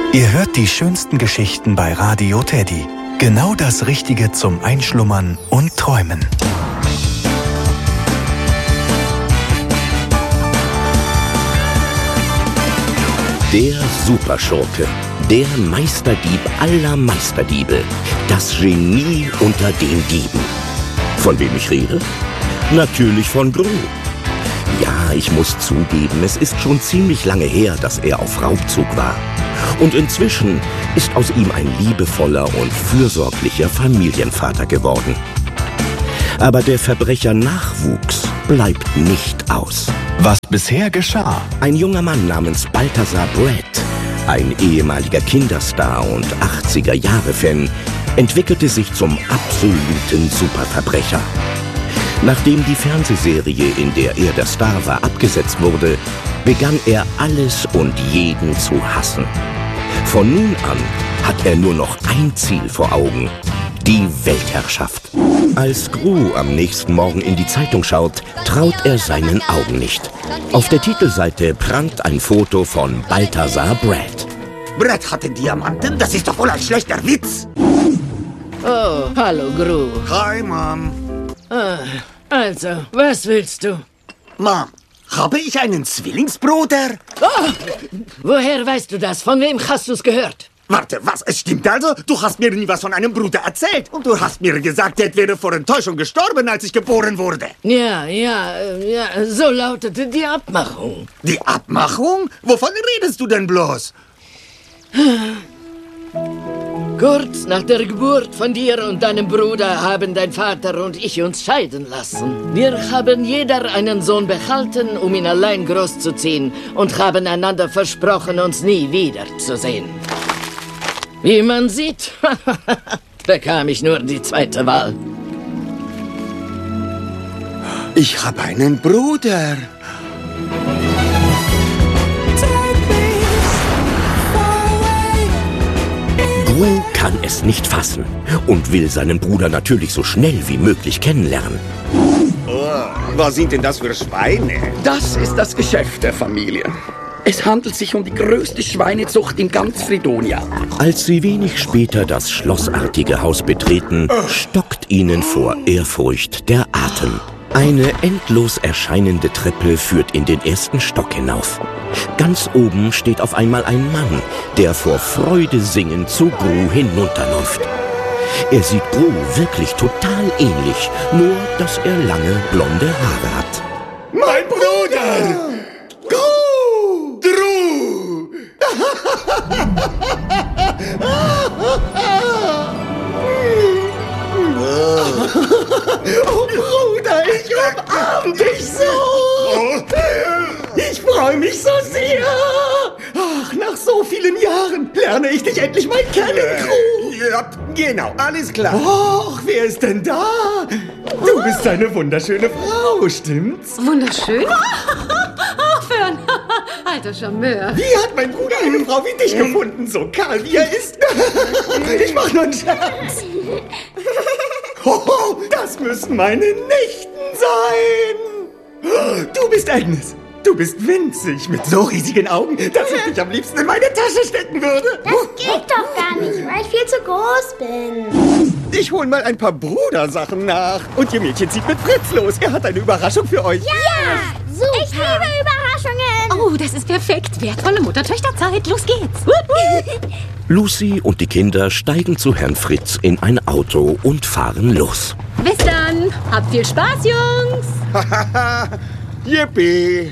Ihr hört die schönsten Geschichten bei Radio Teddy. Genau das Richtige zum Einschlummern und Träumen. Der Superschurke, der Meisterdieb aller Meisterdiebe, das Genie unter den Dieben. Von wem ich rede? Natürlich von Gru. Ja, ich muss zugeben, es ist schon ziemlich lange her, dass er auf Raubzug war. Und inzwischen ist aus ihm ein liebevoller und fürsorglicher Familienvater geworden. Aber der Verbrecher-Nachwuchs bleibt nicht aus. Was bisher geschah? Ein junger Mann namens Balthazar Brett, ein ehemaliger Kinderstar und 80er-Jahre-Fan, entwickelte sich zum absoluten Superverbrecher. Nachdem die Fernsehserie, in der er der Star war, abgesetzt wurde, begann er alles und jeden zu hassen. Von nun an hat er nur noch ein Ziel vor Augen: die Weltherrschaft. Als Gru am nächsten Morgen in die Zeitung schaut, traut er seinen Augen nicht. Auf der Titelseite prangt ein Foto von Balthazar Brett. Brett hatte Diamanten? Das ist doch wohl ein schlechter Witz. Oh, hallo Gru. Hi, Mom. Also, was willst du? Mom, habe ich einen Zwillingsbruder? Oh, woher weißt du das? Von wem hast du's gehört? Warte, was? Es stimmt also? Du hast mir nie was von einem Bruder erzählt. Und du hast mir gesagt, Dad wäre vor Enttäuschung gestorben, als ich geboren wurde. Ja, so lautete die Abmachung. Die Abmachung? Wovon redest du denn bloß? Kurz nach der Geburt von dir und deinem Bruder haben dein Vater und ich uns scheiden lassen. Wir haben jeder einen Sohn behalten, um ihn allein großzuziehen, und haben einander versprochen, uns nie wiederzusehen. Wie man sieht, bekam ich nur die zweite Wahl. Ich habe einen Bruder. Gru kann es nicht fassen und will seinen Bruder natürlich so schnell wie möglich kennenlernen. Oh, was sind denn das für Schweine? Das ist das Geschäft der Familie. Es handelt sich um die größte Schweinezucht in ganz Fredonia. Als sie wenig später das schlossartige Haus betreten, stockt ihnen vor Ehrfurcht der Atem. Eine endlos erscheinende Treppe führt in den ersten Stock hinauf. Ganz oben steht auf einmal ein Mann, der vor Freude singend zu Gru hinunterläuft. Er sieht Gru wirklich total ähnlich, nur dass er lange blonde Haare hat. Mein Bruder! Gru! Dru! Oh, Bruder, ich umarm dich so! Ich freue mich so sehr! Ach, nach so vielen Jahren lerne ich dich endlich mal kennen, Gru! Ja, genau, alles klar. Och, wer ist denn da? Du bist eine wunderschöne Frau, stimmt's? Wunderschön? Aufhören! Alter Charmeur. Wie hat mein Bruder eine Frau wie dich gefunden, so kahl wie er ist? Ich mach nur einen Scherz. Oh, das müssen meine Nichten sein. Du bist Agnes. Du bist winzig, mit so riesigen Augen, dass ich dich am liebsten in meine Tasche stecken würde. Das geht doch gar nicht, weil ich viel zu groß bin. Ich hol mal ein paar Brudersachen nach. Und ihr Mädchen zieht mit Fritz los. Er hat eine Überraschung für euch. Ja, super. Ich liebe Überraschungen. Oh, das ist perfekt. Wertvolle Mutter-Töchter-Zeit. Los geht's. Lucy und die Kinder steigen zu Herrn Fritz in ein Auto und fahren los. Bis dann. Habt viel Spaß, Jungs. Yippie.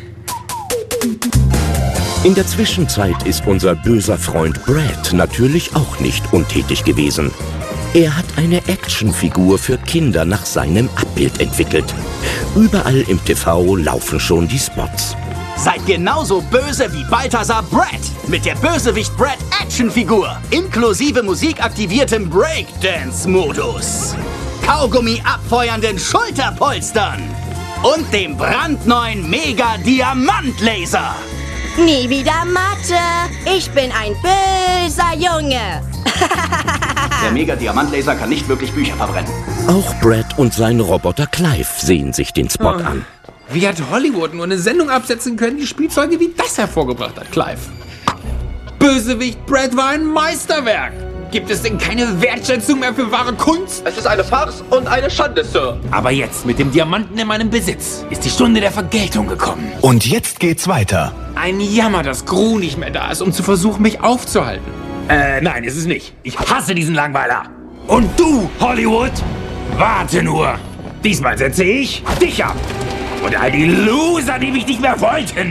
In der Zwischenzeit ist unser böser Freund Brad natürlich auch nicht untätig gewesen. Er hat eine Actionfigur für Kinder nach seinem Abbild entwickelt. Überall im TV laufen schon die Spots. Seid genauso böse wie Balthazar Brett mit der Bösewicht Brett Actionfigur, inklusive musikaktiviertem Breakdance-Modus, Kaugummi abfeuernden Schulterpolstern und dem brandneuen Mega-Diamant-Laser. Nie wieder Mathe. Ich bin ein böser Junge. Der Mega-Diamant-Laser kann nicht wirklich Bücher verbrennen. Auch Brad und sein Roboter Clive sehen sich den Spot an. Wie hat Hollywood nur eine Sendung absetzen können, die Spielzeuge wie das hervorgebracht hat, Clive? Bösewicht Brett war ein Meisterwerk. Gibt es denn keine Wertschätzung mehr für wahre Kunst? Es ist eine Farce und eine Schande, Sir. Aber jetzt, mit dem Diamanten in meinem Besitz, ist die Stunde der Vergeltung gekommen. Und jetzt geht's weiter. Ein Jammer, dass Gru nicht mehr da ist, um zu versuchen, mich aufzuhalten. Nein, ist es nicht. Ich hasse diesen Langweiler. Und du, Hollywood, warte nur. Diesmal setze ich dich ab. Und all die Loser, die mich nicht mehr wollten.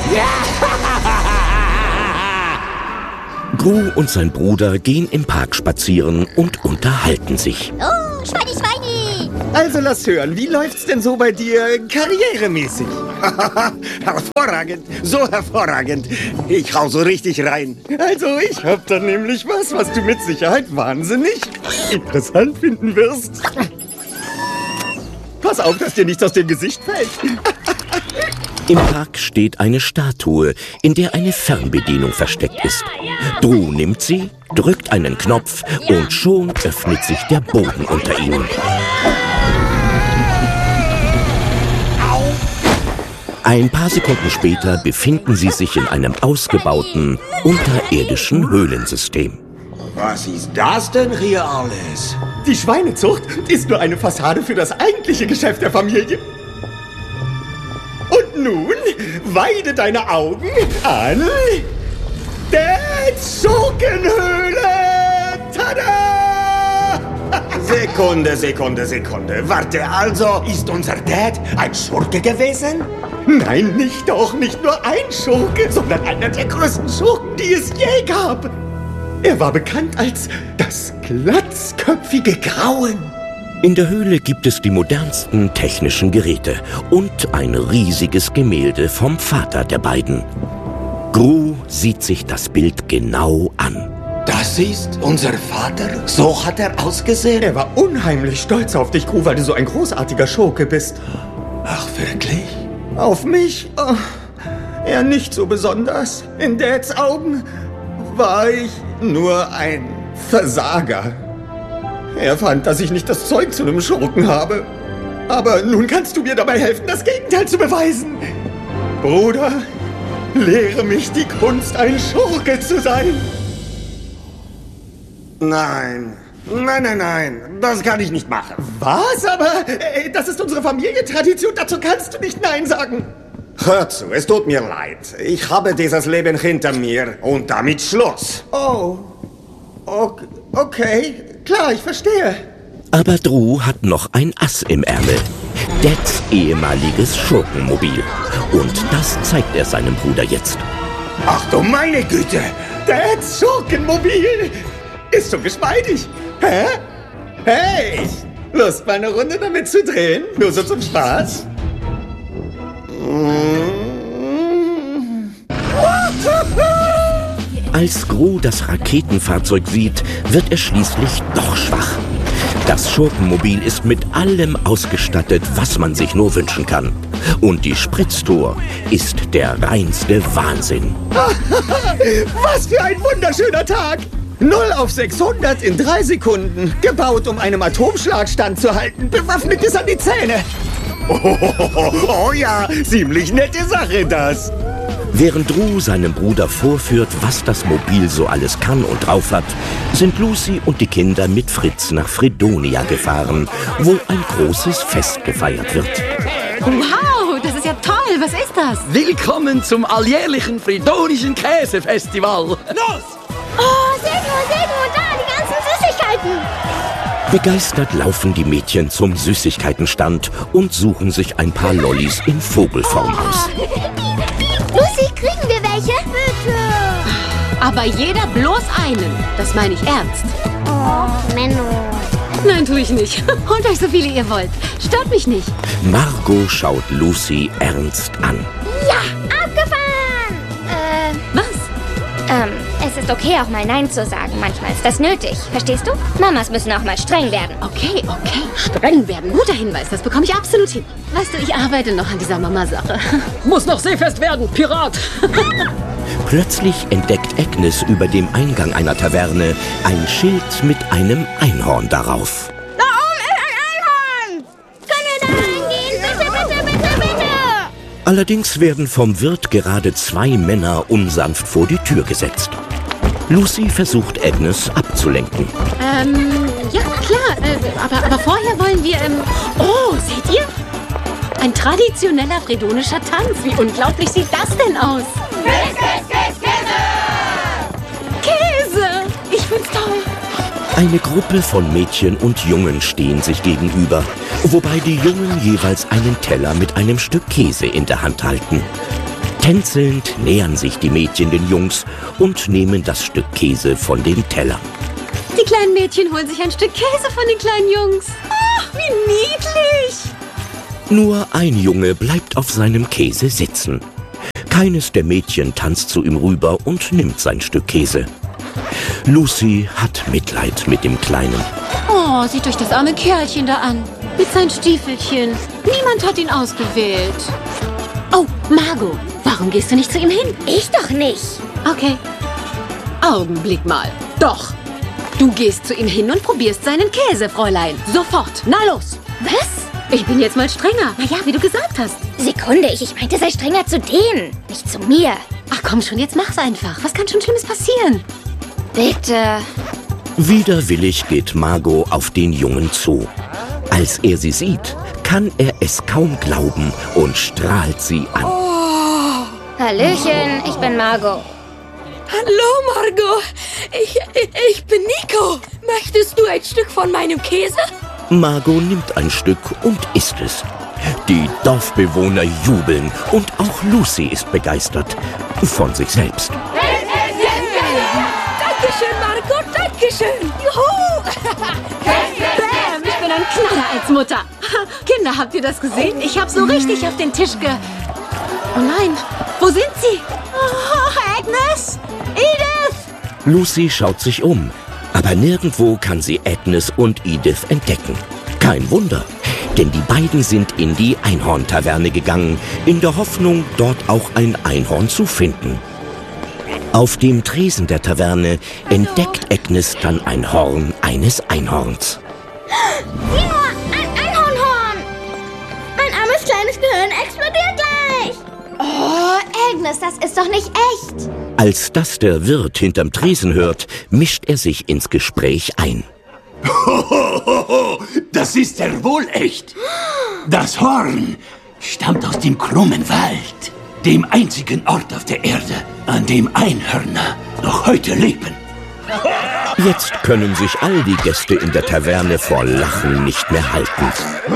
Gru und sein Bruder gehen im Park spazieren und unterhalten sich. Oh, Schweini, Schweini! Also lass hören, wie läuft's denn so bei dir karrieremäßig? Hervorragend, so hervorragend. Ich hau so richtig rein. Also ich hab da nämlich was du mit Sicherheit wahnsinnig interessant finden wirst. Pass auf, dass dir nichts aus dem Gesicht fällt. Im Park steht eine Statue, in der eine Fernbedienung versteckt ist. Drew nimmt sie, drückt einen Knopf und schon öffnet sich der Boden unter ihnen. Ein paar Sekunden später befinden sie sich in einem ausgebauten, unterirdischen Höhlensystem. Was ist das denn hier alles? Die Schweinezucht ist nur eine Fassade für das eigentliche Geschäft der Familie. Und nun weide deine Augen an der Schurkenhöhle. Tada! Sekunde. Warte, also ist unser Dad ein Schurke gewesen? Nein, nicht nur ein Schurke, sondern einer der größten Schurken, die es je gab. Er war bekannt als das glatzköpfige Grauen. In der Höhle gibt es die modernsten technischen Geräte und ein riesiges Gemälde vom Vater der beiden. Gru sieht sich das Bild genau an. Das ist unser Vater? So hat er ausgesehen? Er war unheimlich stolz auf dich, Gru, weil du so ein großartiger Schurke bist. Ach, wirklich? Auf mich? Oh, er nicht so besonders. In Dads Augen war ich nur ein Versager. Er fand, dass ich nicht das Zeug zu einem Schurken habe. Aber nun kannst du mir dabei helfen, das Gegenteil zu beweisen. Bruder, lehre mich die Kunst, ein Schurke zu sein. Nein, das kann ich nicht machen. Was? Aber das ist unsere Familientradition, dazu kannst du nicht Nein sagen. Hör zu, es tut mir leid. Ich habe dieses Leben hinter mir und damit Schluss. Oh, okay, klar, ich verstehe. Aber Drew hat noch ein Ass im Ärmel. Dads ehemaliges Schurkenmobil. Und das zeigt er seinem Bruder jetzt. Ach du meine Güte! Dads Schurkenmobil ist so geschmeidig. Hä? Hey, Lust, mal eine Runde damit zu drehen? Nur so zum Spaß? Als Gru das Raketenfahrzeug sieht, wird er schließlich doch schwach. Das Schurkenmobil ist mit allem ausgestattet, was man sich nur wünschen kann. Und die Spritztour ist der reinste Wahnsinn. Was für ein wunderschöner Tag! 0 auf 600 in 3 Sekunden. Gebaut, um einem Atomschlag standzuhalten. Bewaffnet bis an die Zähne. Oh ja, ziemlich nette Sache das. Während Drew seinem Bruder vorführt, was das Mobil so alles kann und drauf hat, sind Lucy und die Kinder mit Fritz nach Fredonia gefahren, wo ein großes Fest gefeiert wird. Wow, das ist ja toll. Was ist das? Willkommen zum alljährlichen Fredonischen Käsefestival. Los! Oh, seht nur, da, die ganzen Süßigkeiten. Begeistert laufen die Mädchen zum Süßigkeitenstand und suchen sich ein paar Lollis in Vogelform aus. Lucy, kriegen wir welche? Bitte. Aber jeder bloß einen. Das meine ich ernst. Oh, Menno. Nein, tue ich nicht. Holt euch so viele ihr wollt. Stört mich nicht. Margot schaut Lucy ernst an. Ja, abgefahren. Was? Es ist okay, auch mal Nein zu sagen. Manchmal ist das nötig. Verstehst du? Mamas müssen auch mal streng werden. Okay. Streng werden. Guter Hinweis. Das bekomme ich absolut hin. Weißt du, ich arbeite noch an dieser Mama-Sache. Muss noch seefest werden, Pirat! Plötzlich entdeckt Agnes über dem Eingang einer Taverne ein Schild mit einem Einhorn darauf. Da oben ist ein Einhorn! Können wir da reingehen? Bitte! Allerdings werden vom Wirt gerade 2 Männer unsanft vor die Tür gesetzt. Lucy versucht Agnes abzulenken. Ja, klar. Aber vorher wollen wir, Oh, seht ihr? Ein traditioneller fredonischer Tanz. Wie unglaublich sieht das denn aus? Käse! Ich find's toll. Eine Gruppe von Mädchen und Jungen stehen sich gegenüber, wobei die Jungen jeweils einen Teller mit einem Stück Käse in der Hand halten. Tänzelnd nähern sich die Mädchen den Jungs und nehmen das Stück Käse von den Tellern. Die kleinen Mädchen holen sich ein Stück Käse von den kleinen Jungs. Ach, wie niedlich! Nur ein Junge bleibt auf seinem Käse sitzen. Keines der Mädchen tanzt zu ihm rüber und nimmt sein Stück Käse. Lucy hat Mitleid mit dem Kleinen. Oh, seht euch das arme Kerlchen da an. Mit seinen Stiefelchen. Niemand hat ihn ausgewählt. Oh, Margot, warum gehst du nicht zu ihm hin? Ich doch nicht. Okay. Augenblick mal. Doch. Du gehst zu ihm hin und probierst seinen Käse, Fräulein. Sofort. Na los. Was? Ich bin jetzt mal strenger. Na ja, wie du gesagt hast. Sekunde, ich meinte, sei strenger zu denen, nicht zu mir. Ach komm schon, jetzt mach's einfach. Was kann schon Schlimmes passieren? Bitte. Widerwillig geht Margot auf den Jungen zu. Als er sie sieht, kann er es kaum glauben und strahlt sie an. Oh. Hallöchen, ich bin Margot. Hallo, Margot. Ich bin Nico. Möchtest du ein Stück von meinem Käse? Margot nimmt ein Stück und isst es. Die Dorfbewohner jubeln und auch Lucy ist begeistert. Von sich selbst. Dankeschön, Margot, dankeschön. Juhu! Bam, ich bin ein Knaller als Mutter. Kinder, habt ihr das gesehen? Ich hab so richtig auf den Tisch Oh nein, wo sind sie? Oh, Agnes! Edith! Lucy schaut sich um, aber nirgendwo kann sie Agnes und Edith entdecken. Kein Wunder, denn die beiden sind in die Einhorn-Taverne gegangen, in der Hoffnung, dort auch ein Einhorn zu finden. Auf dem Tresen der Taverne entdeckt Agnes dann ein Horn eines Einhorns. Sieh nur, ein Einhornhorn! Mein armes kleines Gehirn explodiert gleich! Oh, Agnes, das ist doch nicht echt! Als das der Wirt hinterm Tresen hört, mischt er sich ins Gespräch ein. Das ist ja wohl echt. Das Horn stammt aus dem krummen Wald, dem einzigen Ort auf der Erde, an dem Einhörner noch heute leben. Jetzt können sich all die Gäste in der Taverne vor Lachen nicht mehr halten.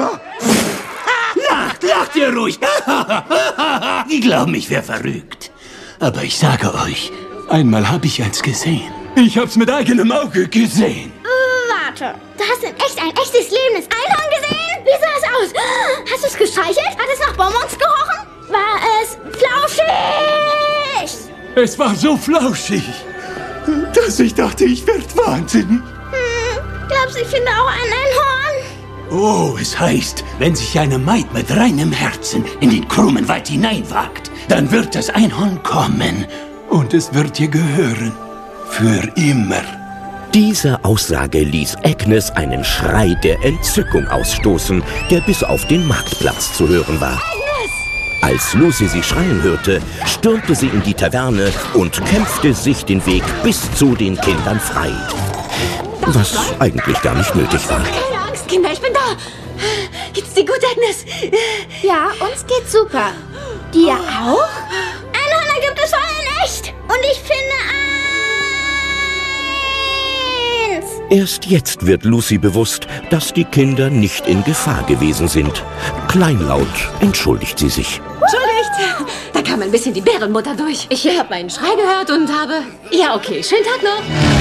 Lacht ihr ruhig. Die glauben, ich wäre verrückt. Aber ich sage euch, einmal habe ich eins gesehen. Ich hab's mit eigenem Auge gesehen. Warte, du hast in echt ein echtes lebendes Einhorn gesehen? Wie sah es aus? Hast du es gestreichelt? Hat es nach Bonbons gerochen? War es flauschig? Es war so flauschig, dass ich dachte, ich werde wahnsinnig. Glaubst du, ich finde auch ein Einhorn? Oh, es heißt, wenn sich eine Maid mit reinem Herzen in den krummen Wald hineinwagt, dann wird das Einhorn kommen und es wird ihr gehören. Für immer. Diese Aussage ließ Agnes einen Schrei der Entzückung ausstoßen, der bis auf den Marktplatz zu hören war. Als Lucy sie schreien hörte, stürmte sie in die Taverne und kämpfte sich den Weg bis zu den Kindern frei. Was eigentlich gar nicht nötig war. Keine Angst, Kinder, ich bin da. Geht's dir gut, Agnes? Ja, uns geht's super. Dir auch? Einhörner gibt es voll in echt. Und ich finde eins. Erst jetzt wird Lucy bewusst, dass die Kinder nicht in Gefahr gewesen sind. Kleinlaut entschuldigt sie sich. Entschuldigt, da kam ein bisschen die Bärenmutter durch. Ich habe meinen Schrei gehört und habe... Ja, okay, schönen Tag noch.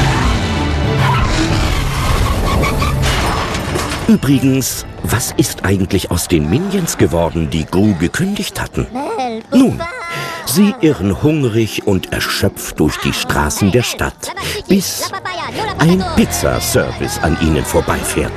Übrigens, was ist eigentlich aus den Minions geworden, die Gru gekündigt hatten? Nun, sie irren hungrig und erschöpft durch die Straßen der Stadt, bis ein Pizzaservice an ihnen vorbeifährt.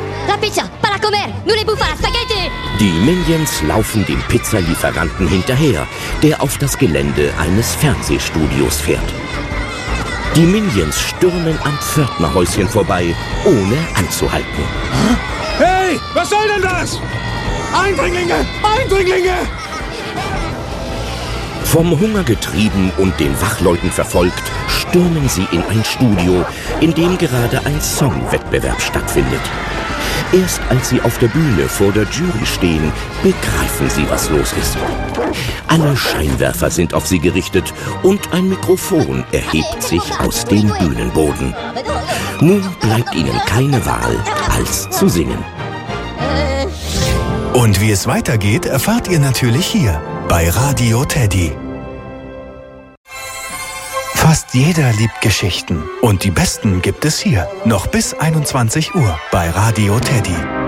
Die Minions laufen dem Pizzalieferanten hinterher, der auf das Gelände eines Fernsehstudios fährt. Die Minions stürmen am Pförtnerhäuschen vorbei, ohne anzuhalten. Hey, was soll denn das? Eindringlinge! Eindringlinge! Vom Hunger getrieben und den Wachleuten verfolgt, stürmen sie in ein Studio, in dem gerade ein Songwettbewerb stattfindet. Erst als sie auf der Bühne vor der Jury stehen, begreifen sie, was los ist. Alle Scheinwerfer sind auf sie gerichtet und ein Mikrofon erhebt sich aus dem Bühnenboden. Nun bleibt ihnen keine Wahl, als zu singen. Und wie es weitergeht, erfahrt ihr natürlich hier bei Radio Teddy. Fast jeder liebt Geschichten und die besten gibt es hier. Noch bis 21 Uhr bei Radio Teddy.